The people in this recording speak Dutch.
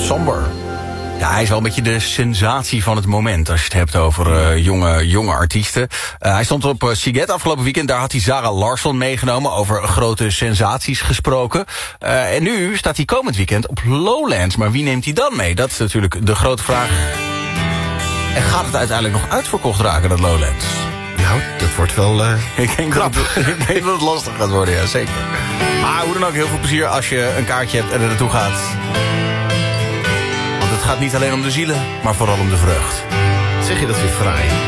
Somber. Ja, hij is wel een beetje de sensatie van het moment als je het hebt over jonge artiesten. Hij stond op Siget afgelopen weekend. Daar had hij Zara Larsson meegenomen, over grote sensaties gesproken. En nu staat hij komend weekend op Lowlands. Maar wie neemt hij dan mee? Dat is natuurlijk de grote vraag. En gaat het uiteindelijk nog uitverkocht raken, dat Lowlands? Nou, dat wordt wel ik denk dat het lastig gaat worden, ja, zeker. Maar hoe dan ook, heel veel plezier als je een kaartje hebt en er naartoe gaat. Want het gaat niet alleen om de zielen, maar vooral om de vreugd. Zeg je dat weer fraai?